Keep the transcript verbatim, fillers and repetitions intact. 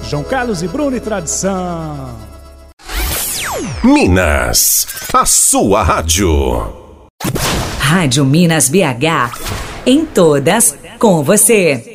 João Carlos e Bruno e tradição. Minas, a sua rádio. Rádio Minas B H, em todas com você.